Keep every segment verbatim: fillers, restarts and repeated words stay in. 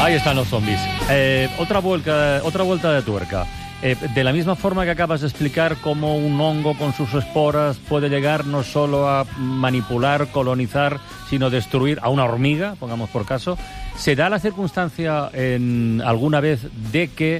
Ahí están los zombies. Eh, otra, vuelta, otra vuelta de tuerca. Eh, de la misma forma que acabas de explicar cómo un hongo con sus esporas puede llegar no solo a manipular, colonizar, sino destruir a una hormiga, pongamos por caso, ¿se da la circunstancia en alguna vez de que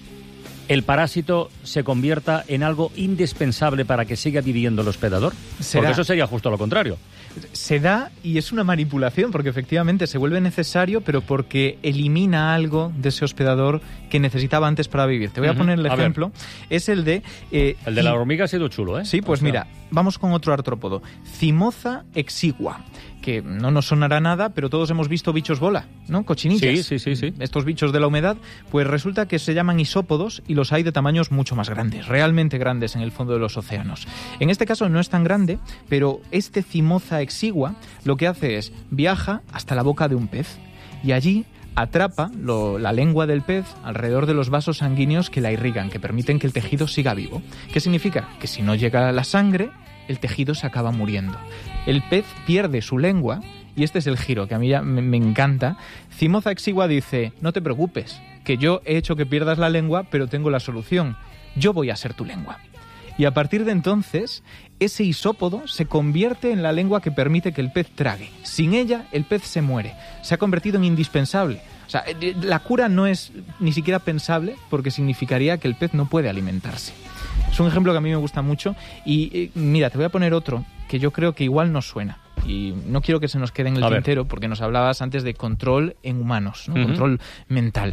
el parásito se convierta en algo indispensable para que siga viviendo el hospedador? ¿Será? Porque eso sería justo lo contrario. Se da y es una manipulación, porque efectivamente se vuelve necesario, pero porque elimina algo de ese hospedador que necesitaba antes para vivir. Te voy a Uh-huh. poner el A ejemplo. Es el de... Eh, El de la hormiga ha sido chulo, ¿eh? Sí, pues O sea, mira, vamos con otro artrópodo. Cimoza exigua, que no nos sonará nada, pero todos hemos visto bichos bola, ¿no? Cochinillas. Sí, sí, sí, sí. Estos bichos de la humedad, pues resulta que se llaman isópodos y los hay de tamaños mucho más grandes, realmente grandes en el fondo de los océanos. En este caso no es tan grande, pero este Cimoza exigua lo que hace es viaja hasta la boca de un pez y allí atrapa lo, la lengua del pez alrededor de los vasos sanguíneos que la irrigan, que permiten que el tejido siga vivo. ¿Qué significa? Que si no llega la sangre, el tejido se acaba muriendo. El pez pierde su lengua, y este es el giro que a mí ya me, me encanta. Cimoza exigua dice, no te preocupes, que yo he hecho que pierdas la lengua, pero tengo la solución. Yo voy a ser tu lengua. Y a partir de entonces, ese isópodo se convierte en la lengua que permite que el pez trague. Sin ella, el pez se muere. Se ha convertido en indispensable. O sea, la cura no es ni siquiera pensable porque significaría que el pez no puede alimentarse. Es un ejemplo que a mí me gusta mucho. Y eh, mira, te voy a poner otro que yo creo que igual nos suena. Y no quiero que se nos quede en el A ver. tintero porque nos hablabas antes de control en humanos, ¿no? Uh-huh. Control mental.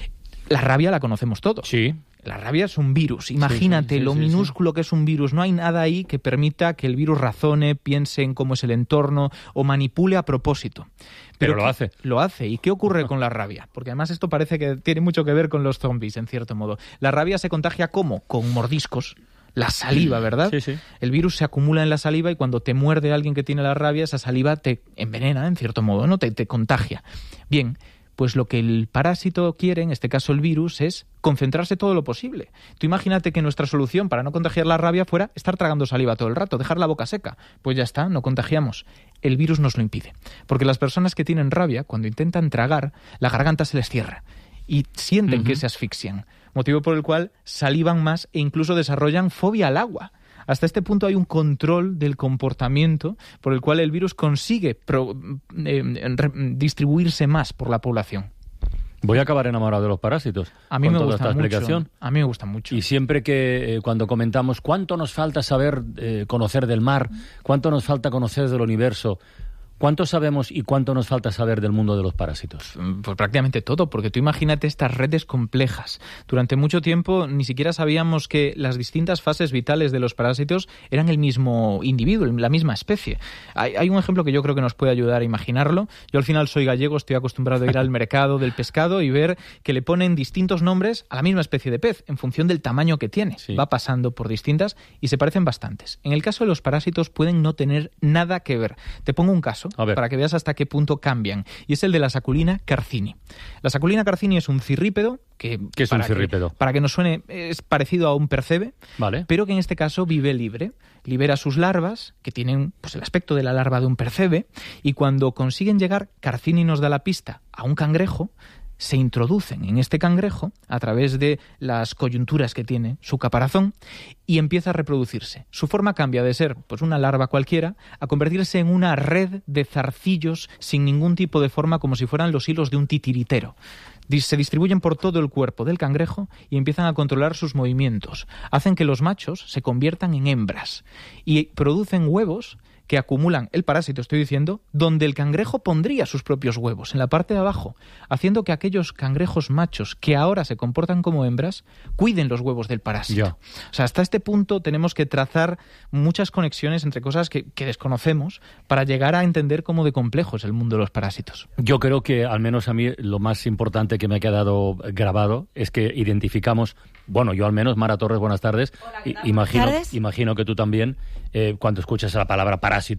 La rabia la conocemos todos. Sí. La rabia es un virus. Imagínate Sí, sí, sí, lo sí, minúsculo sí. que es un virus. No hay nada ahí que permita que el virus razone, piense en cómo es el entorno o manipule a propósito. Pero, Pero lo ¿qué? hace. Lo hace. ¿Y qué ocurre con la rabia? Porque además esto parece que tiene mucho que ver con los zombies, en cierto modo. La rabia se contagia ¿cómo? Con mordiscos. La saliva, ¿verdad? Sí, sí. El virus se acumula en la saliva y cuando te muerde alguien que tiene la rabia, esa saliva te envenena, en cierto modo, ¿no? Te, te contagia. Bien, pues lo que el parásito quiere, en este caso el virus, es concentrarse todo lo posible. Tú imagínate que nuestra solución para no contagiar la rabia fuera estar tragando saliva todo el rato, dejar la boca seca. Pues ya está, no contagiamos. El virus nos lo impide. Porque las personas que tienen rabia, cuando intentan tragar, la garganta se les cierra y sienten uh-huh. que se asfixian. Motivo por el cual salivan más e incluso desarrollan fobia al agua. Hasta este punto hay un control del comportamiento por el cual el virus consigue pro, eh, re, distribuirse más por la población. Voy a acabar enamorado de los parásitos. A mí con me toda gusta esta mucho. explicación. A mí me gusta mucho. Y siempre que eh, cuando comentamos cuánto nos falta saber eh, conocer del mar, cuánto nos falta conocer del universo, ¿cuánto sabemos y cuánto nos falta saber del mundo de los parásitos? Pues prácticamente todo, porque tú imagínate estas redes complejas. Durante mucho tiempo ni siquiera sabíamos que las distintas fases vitales de los parásitos eran el mismo individuo, la misma especie. Hay, hay un ejemplo que yo creo que nos puede ayudar a imaginarlo. Yo al final soy gallego, estoy acostumbrado a ir al mercado del pescado y ver que le ponen distintos nombres a la misma especie de pez, en función del tamaño que tiene. Sí. Va pasando por distintas y se parecen bastantes. En el caso de los parásitos pueden no tener nada que ver. Te pongo un caso para que veas hasta qué punto cambian. Y es el de la Saculina carcini. La Saculina carcini es un cirrípedo que... ¿Qué es un cirrípedo? Que, para que nos suene, es parecido a un percebe, vale. pero que en este caso vive libre. Libera sus larvas, que tienen pues, el aspecto de la larva de un percebe, y cuando consiguen llegar, Carcini nos da la pista, a un cangrejo, se introducen en este cangrejo a través de las coyunturas que tiene su caparazón y empieza a reproducirse. Su forma cambia de ser pues una larva cualquiera a convertirse en una red de zarcillos sin ningún tipo de forma, como si fueran los hilos de un titiritero. Se distribuyen por todo el cuerpo del cangrejo y empiezan a controlar sus movimientos. Hacen que los machos se conviertan en hembras y producen huevos que acumulan el parásito, estoy diciendo, donde el cangrejo pondría sus propios huevos, en la parte de abajo, haciendo que aquellos cangrejos machos que ahora se comportan como hembras cuiden los huevos del parásito. Ya. O sea, hasta este punto tenemos que trazar muchas conexiones entre cosas que, que desconocemos para llegar a entender cómo de complejo es el mundo de los parásitos. Yo creo que, al menos a mí, lo más importante que me ha quedado grabado es que identificamos, bueno, yo al menos, Mara Torres, buenas tardes. Hola, ¿qué tal? Imagino, Buenas tardes. Imagino que tú también, eh, cuando escuchas la palabra parásito,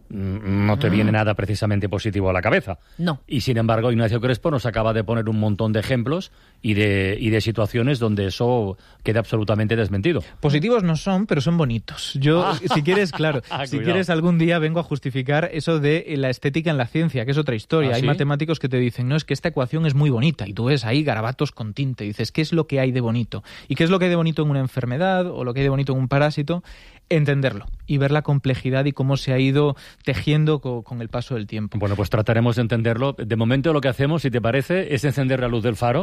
no te viene nada precisamente positivo a la cabeza. No. Y sin embargo, Ignacio Crespo nos acaba de poner un montón de ejemplos y de, y de situaciones donde eso queda absolutamente desmentido. Positivos no son, pero son bonitos. Yo, Ah. si quieres, claro, Ah, si cuidado. quieres algún día vengo a justificar eso de la estética en la ciencia, que es otra historia. ¿Ah, Hay sí? matemáticos que te dicen, no, es que esta ecuación es muy bonita, y tú ves ahí garabatos con tinte, y dices, ¿qué es lo que hay de bonito? ¿Y qué es lo que hay de bonito en una enfermedad o lo que hay de bonito en un parásito? Entenderlo y ver la complejidad y cómo se ha ido tejiendo co- con el paso del tiempo. Bueno, pues trataremos de entenderlo. De momento lo que hacemos, si te parece, es encender la luz del faro.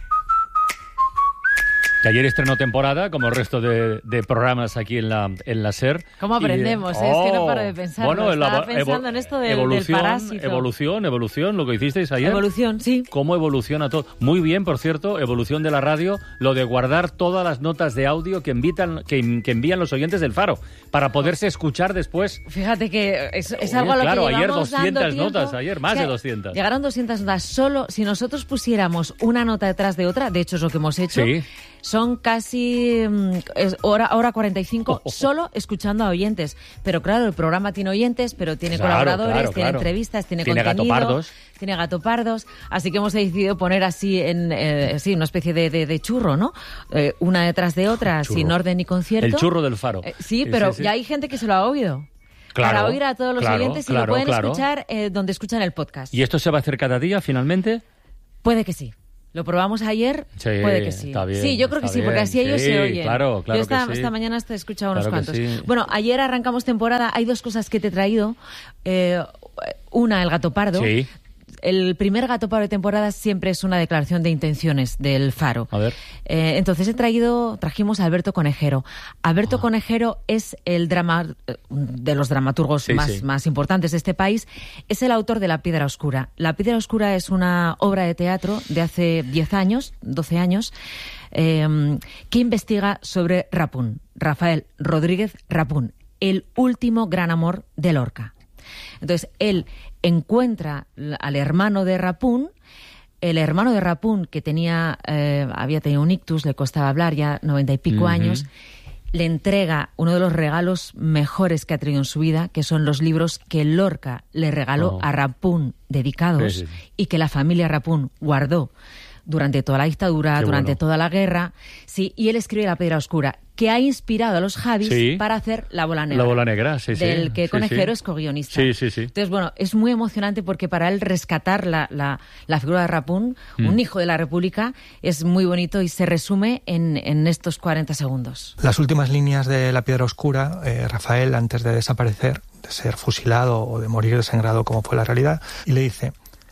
Que ayer estrenó temporada, como el resto de, de programas aquí en la, en la SER. ¿Cómo aprendemos? Y, eh? Es que no paro de pensar. Bueno, en la Estaba evo- pensando en esto del, del evolución, parásito. evolución, evolución, lo que hicisteis ayer. Evolución, sí. Cómo evoluciona todo. Muy bien, por cierto, evolución de la radio, lo de guardar todas las notas de audio que, invitan, que, que envían los oyentes del Faro, para poderse escuchar después. Fíjate que es, es Oye, algo a lo claro, que ayer llevamos dando doscientas tiempo. notas, ayer más Es que de doscientas. Llegaron doscientas notas. Solo si nosotros pusiéramos una nota detrás de otra, de hecho es lo que hemos hecho, Sí. son casi mm, es hora, hora cuarenta y cinco Oh, oh, oh. solo escuchando a oyentes. Pero claro, el programa tiene oyentes, pero tiene Claro, colaboradores, claro, tiene claro. entrevistas, tiene, Tiene contenido, gatopardos. tiene gatopardos. Así que hemos decidido poner así, en eh, sí, una especie de, de, de churro, ¿no? Eh, una detrás de otra, Churro. sin orden ni concierto. El churro del Faro. Eh, sí, pero sí. ya hay gente que se lo ha oído. Claro, para oír a todos los claro, oyentes y claro, lo pueden claro. escuchar eh, donde escuchan el podcast. ¿Y esto se va a hacer cada día, finalmente? Puede que sí. Lo probamos ayer, Sí, puede que sí. está bien, sí, yo creo que está sí, porque bien. así ellos Sí, se oyen. claro, claro Yo esta, que sí. esta mañana hasta he escuchado unos Claro que cuantos. sí. Bueno, ayer arrancamos temporada. Hay dos cosas que te he traído. Eh, una, el gato pardo. Sí. El primer gato pardo de temporada siempre es una declaración de intenciones del Faro. A ver. Eh, entonces he traído, trajimos a Alberto Conejero. Alberto Ah. Conejero es el drama de los dramaturgos Sí, más, sí. más importantes de este país. Es el autor de La Piedra Oscura. La Piedra Oscura es una obra de teatro de hace diez años, doce años, eh, que investiga sobre Rapún, Rafael Rodríguez Rapún, el último gran amor de Lorca. Entonces, él encuentra al hermano de Rapún. El hermano de Rapún, que tenía, eh, había tenido un ictus, le costaba hablar, ya noventa y pico Ujú. años, le entrega uno de los regalos mejores que ha tenido en su vida, que son los libros que Lorca le regaló Oh. a Rapún, dedicados, Sí, sí. y que la familia Rapún guardó durante toda la dictadura, Qué durante bueno. toda la guerra. Sí, y él escribe La Piedra Oscura, que ha inspirado a los Javis Sí. para hacer La Bola Negra. La Bola Negra, sí, sí. Del que Sí, Conejero sí. es co-guionista. Sí, sí, sí. Entonces, bueno, es muy emocionante porque para él rescatar la, la, la figura de Rapún, Mm. un hijo de la República, es muy bonito y se resume en, en estos cuarenta segundos. Las últimas líneas de La Piedra Oscura, eh, Rafael, antes de desaparecer, de ser fusilado o de morir desangrado como fue la realidad, y le dice,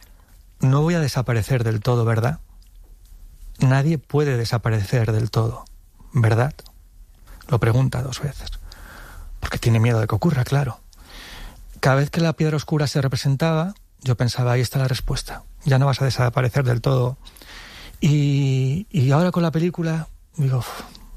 no voy a desaparecer del todo, ¿verdad? Nadie puede desaparecer del todo, ¿verdad? Lo pregunta dos veces, porque tiene miedo de que ocurra, claro. Cada vez que la piedra oscura se representaba, yo pensaba, ahí está la respuesta, ya no vas a desaparecer del todo. Y, y ahora con la película, digo, uf,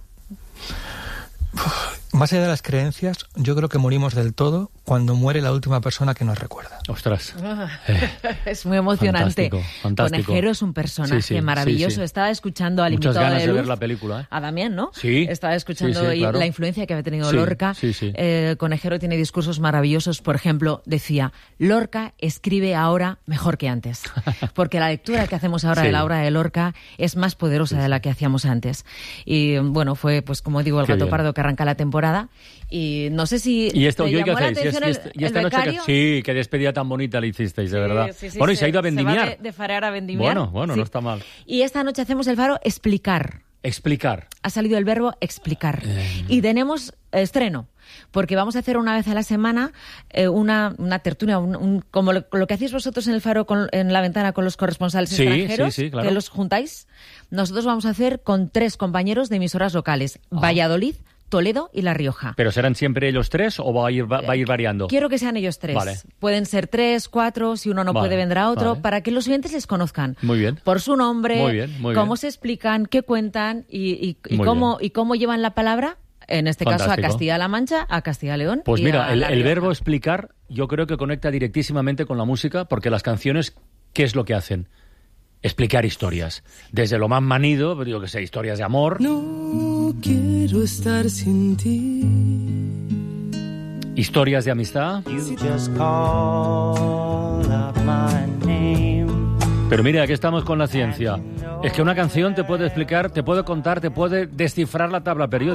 uf, más allá de las creencias, yo creo que morimos del todo cuando muere la última persona que nos recuerda. Ostras. Es muy emocionante. Fantástico, fantástico. Conejero es un personaje Sí, sí, maravilloso. sí, sí. Estaba escuchando al Muchas invitado ganas de de luz, ver la película, ¿eh? a Damián, ¿no? Sí. Estaba escuchando Sí, sí, y claro. la influencia que había tenido Sí, Lorca. sí, sí. Eh, Conejero tiene discursos maravillosos. Por ejemplo, decía, Lorca escribe ahora mejor que antes. Porque la lectura que hacemos ahora Sí. de la obra de Lorca es más poderosa de la que hacíamos antes. Y bueno, fue, pues como digo, el Qué gato bien. pardo que arranca la temporada. Y no sé si ¿Y esto te hoy qué llamó la hacéis? ¿Y, atención es- y el, esta- y el esta noche que- becario. Sí, qué despedida tan bonita le hicisteis, de verdad. Sí, sí, Bueno, y se ha ido a va vendimiar. de, de farear a vendimiar. Bueno, bueno, Sí. no está mal. Y esta noche hacemos el Faro explicar. Explicar. Ha salido el verbo explicar. Eh. Y tenemos estreno, porque vamos a hacer una vez a la semana eh, una, una tertulia, un, un- como lo, lo que hacéis vosotros en el Faro con- en la ventana con los corresponsales Sí, extranjeros, sí, sí, claro. que los juntáis. Nosotros vamos a hacer con tres compañeros de emisoras locales, Ah. Valladolid, Toledo y La Rioja. ¿Pero serán siempre ellos tres o va a ir, va, va a ir variando? Quiero que sean ellos tres. Vale. Pueden ser tres, cuatro, si uno no Vale, puede vendrá otro, vale. para que los oyentes les conozcan. Muy bien. Por su nombre, Muy bien, muy cómo bien. se explican, qué cuentan y, y- y Muy cómo, bien. y cómo llevan la palabra, en este caso a Fantástico. Castilla-La Mancha, a Castilla-León. Pues y mira, a el, La el Rioja. verbo explicar yo creo que conecta directísimamente con la música, porque las canciones, ¿qué es lo que hacen? Explicar historias. Desde lo más manido, yo que sé, historias de amor. No quiero estar sin ti. Historias de amistad. Pero mire, aquí estamos con la ciencia. Es que una canción te puede explicar, te puede contar, te puede descifrar la tabla periódica.